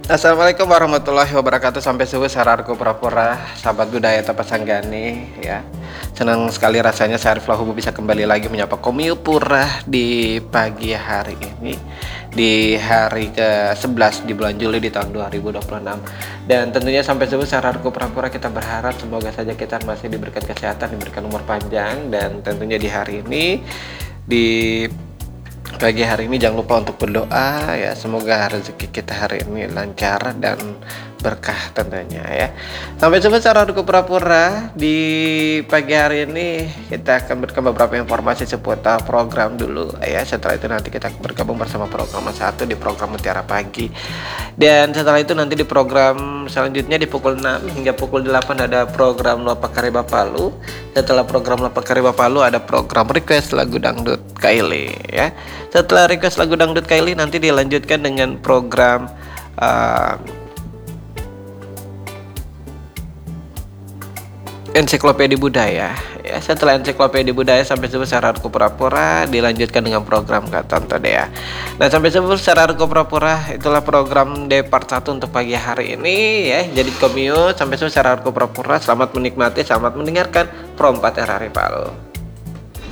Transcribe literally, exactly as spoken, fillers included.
Assalamualaikum warahmatullahi wabarakatuh. Sampai subuh sararku pura-pura sahabat budaya Tapasanggani ya. Senang sekali rasanya saya Arif Lahubu bisa kembali lagi menyapa Komio Pura di pagi hari ini, di hari ke sebelas di bulan Juli di tahun dua ribu dua puluh enam. Dan tentunya sampai subuh sararku pura-pura kita berharap semoga saja kita masih diberikan kesehatan, diberikan umur panjang, dan tentunya di hari ini di pagi hari ini jangan lupa untuk berdoa ya, semoga rezeki kita hari ini lancar dan berkah tentunya ya. Sampai jumpa secara pura-pura di pagi hari ini. Kita akan berikan beberapa informasi seputar program dulu ya. Setelah itu nanti kita bergabung bersama program satu di program Mutiara Pagi. Dan setelah itu nanti di program selanjutnya di pukul enam hingga pukul delapan ada program Lopak Kariba Palu. Setelah program Lopak Kariba Palu ada program request lagu dangdut Kylie ya. Setelah request lagu dangdut Kylie nanti dilanjutkan dengan program uh, ensiklopedia budaya ya. Setelah ensiklopedia budaya sampai subuh sararku pura-pura dilanjutkan dengan program Katonto Dea. Nah, sampai subuh sararku pura-pura itulah program D part satu untuk pagi hari ini ya. Jadi Komio sampai subuh sararku pura-pura selamat menikmati, selamat mendengarkan Pro empat R Hari Palu.